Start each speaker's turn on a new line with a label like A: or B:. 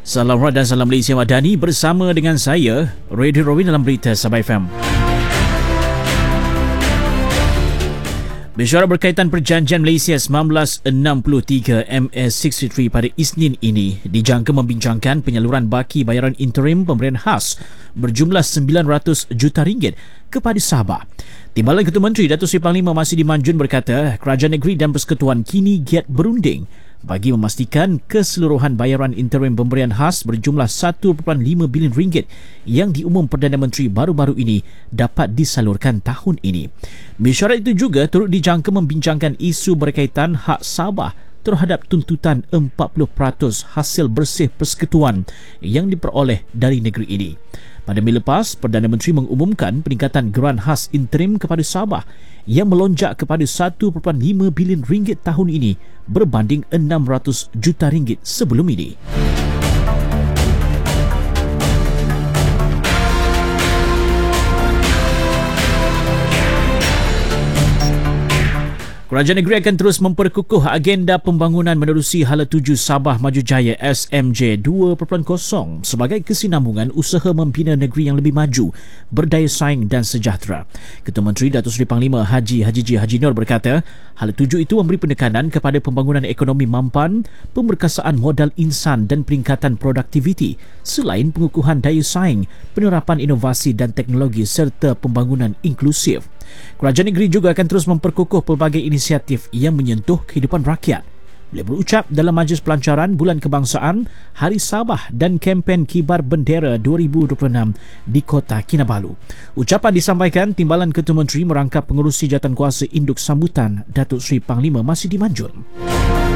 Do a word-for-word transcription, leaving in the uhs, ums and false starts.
A: Salam Rad dan Salam Malaysia Madani bersama dengan saya, Radio Rowin dalam Berita Sabah F M. Mesyuarat berkaitan Perjanjian Malaysia seribu sembilan ratus enam puluh tiga M S enam puluh tiga pada Isnin ini dijangka membincangkan penyaluran baki bayaran interim pemberian khas berjumlah sembilan ratus juta ringgit kepada Sabah. Timbalan Ketua Menteri Datuk Seri Panglima Masidi Manjun berkata, Kerajaan Negeri dan Persekutuan kini giat berunding bagi memastikan keseluruhan bayaran interim pemberian khas berjumlah satu perpuluhan lima bilion ringgit yang diumum Perdana Menteri baru-baru ini dapat disalurkan tahun ini. Mesyuarat itu juga turut dijangka membincangkan isu berkaitan hak Sabah terhadap tuntutan empat puluh peratus hasil bersih persekutuan yang diperoleh dari negeri ini. Pada minggu lepas, Perdana Menteri mengumumkan peningkatan geran khas interim kepada Sabah yang melonjak kepada satu perpuluhan lima bilion ringgit tahun ini berbanding enam ratus juta ringgit sebelum ini. Kerajaan negeri akan terus memperkukuh agenda pembangunan menerusi Hala tujuh Sabah Maju Jaya S M J dua titik kosong sebagai kesinambungan usaha membina negeri yang lebih maju, berdaya saing dan sejahtera. Ketua Menteri Datuk Seri Panglima Haji Haji J. Haji Nur berkata, Hala tujuh itu memberi penekanan kepada pembangunan ekonomi mampan, pemberkasaan modal insan dan peningkatan produktiviti selain pengukuhan daya saing, penerapan inovasi dan teknologi serta pembangunan inklusif. Kerajaan negeri juga akan terus memperkukuh pelbagai inisiatif yang menyentuh kehidupan rakyat. Beliau berucap dalam majlis pelancaran Bulan Kebangsaan, Hari Sabah dan kempen Kibar Bendera dua ribu dua puluh enam di Kota Kinabalu. Ucapan disampaikan Timbalan Ketua Menteri merangkap pengurusi jawatankuasa induk sambutan Datuk Seri Panglima Masidi Manjun.